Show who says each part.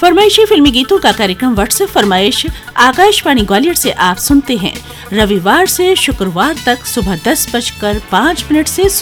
Speaker 1: फरमाइशी फिल्मी गीतों का कार्यक्रम व्हाट्सएप फरमाइश आकाशवाणी ग्वालियर से आप सुनते हैं रविवार से शुक्रवार तक सुबह 10:05 से